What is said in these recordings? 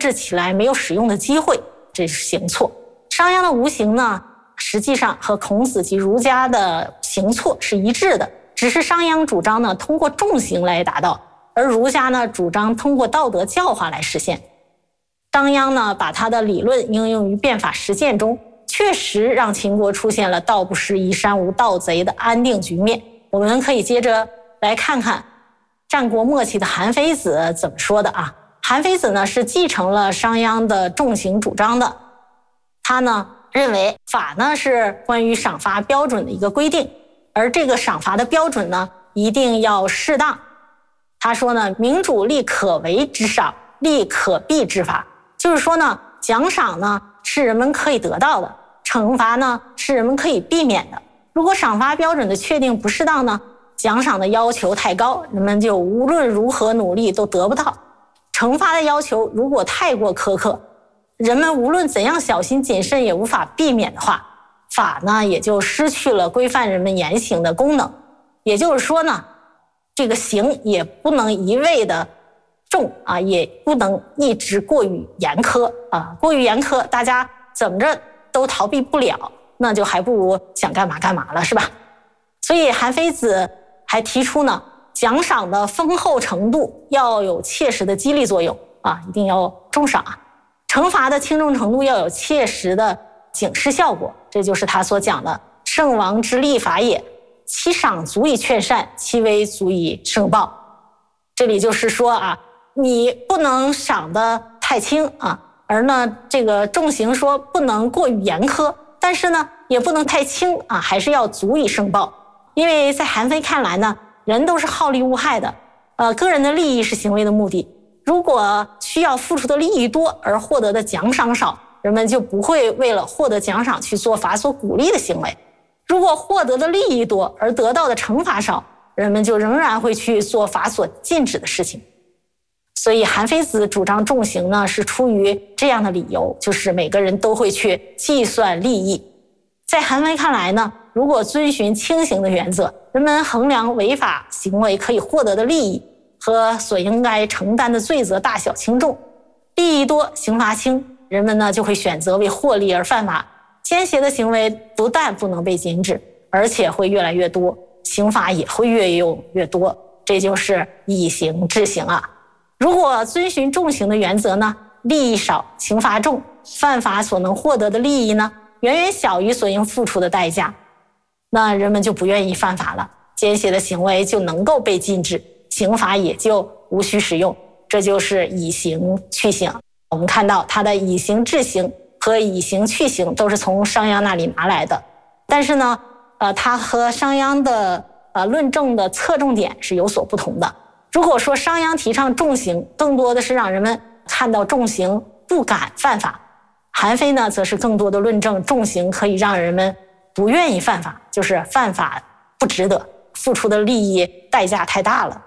置起来没有使用的机会，这是行错。商鞅的无形呢，实际上和孔子及儒家的行错是一致的，只是商鞅主张呢通过重刑来达到，而儒家呢主张通过道德教化来实现。商鞅呢把他的理论应用于变法实践中，确实让秦国出现了道不失夷山无盗贼的安定局面。我们可以接着来看看战国末期的韩非子怎么说的啊。韩非子呢是继承了商鞅的重刑主张的，他呢认为法呢是关于赏罚标准的一个规定，而这个赏罚的标准呢一定要适当。他说呢，民主立可为之赏，立可避之罚，就是说呢，奖赏呢是人们可以得到的，惩罚呢是人们可以避免的。如果赏罚标准的确定不适当呢，奖赏的要求太高，人们就无论如何努力都得不到；惩罚的要求如果太过苛刻，人们无论怎样小心谨慎也无法避免的话，法呢也就失去了规范人们言行的功能。也就是说呢，这个刑也不能一味的重啊，也不能一直过于严苛啊，过于严苛大家怎么着都逃避不了，那就还不如想干嘛干嘛了，是吧？所以韩非子还提出呢，奖赏的丰厚程度要有切实的激励作用啊，一定要重赏啊。惩罚的轻重程度要有切实的警示效果，这就是他所讲的圣王之立法也，其赏足以劝善，其威足以胜暴。这里就是说啊，你不能赏得太轻啊，而呢这个重刑说不能过于严苛，但是呢也不能太轻啊，还是要足以胜暴。因为在韩非看来呢，人都是好利恶害的，个人的利益是行为的目的。如果需要付出的利益多而获得的奖赏少，人们就不会为了获得奖赏去做法所鼓励的行为。如果获得的利益多而得到的惩罚少，人们就仍然会去做法所禁止的事情。所以韩非子主张重刑呢，是出于这样的理由，就是每个人都会去计算利益。在韩非看来呢，如果遵循轻刑的原则，人们衡量违法行为可以获得的利益和所应该承担的罪责大小轻重，利益多刑罚轻，人们呢就会选择为获利而犯法。奸邪的行为不但不能被禁止，而且会越来越多，刑罚也会越用越多，这就是以刑治刑啊。如果遵循重刑的原则呢，利益少，刑罚重，犯法所能获得的利益呢远远小于所应付出的代价，那人们就不愿意犯法了，奸邪的行为就能够被禁止，刑罚也就无需使用，这就是以刑去刑。我们看到他的以刑治刑和以刑去刑都是从商鞅那里拿来的，但是呢，他和商鞅的论证的侧重点是有所不同的。如果说商鞅提倡重刑，更多的是让人们看到重刑不敢犯法，韩非呢，则是更多的论证重刑可以让人们不愿意犯法，就是犯法不值得，付出的利益代价太大了。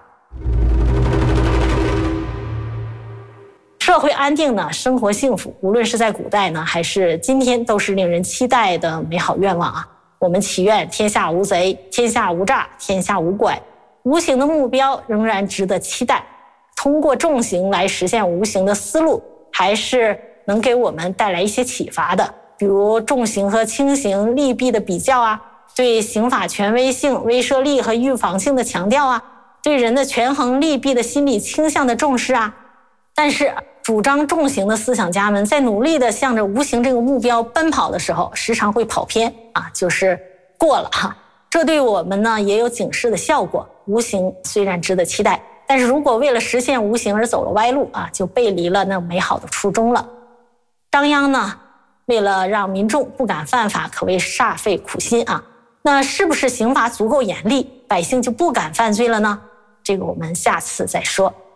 社会安定呢，生活幸福，无论是在古代呢，还是今天，都是令人期待的美好愿望啊。我们祈愿天下无贼，天下无诈，天下无拐。无形的目标仍然值得期待，通过重刑来实现无形的思路，还是能给我们带来一些启发的。比如重刑和轻刑利弊的比较啊，对刑法权威性、威慑力和预防性的强调啊，对人的权衡利弊的心理倾向的重视啊。但是主张重刑的思想家们在努力的向着无形这个目标奔跑的时候，时常会跑偏啊，就是过了哈。这对我们呢也有警示的效果。无形虽然值得期待，但是如果为了实现无形而走了歪路啊，就背离了那美好的初衷了。商鞅呢，为了让民众不敢犯法，可谓煞费苦心啊。那是不是刑罚足够严厉，百姓就不敢犯罪了呢？这个我们下次再说。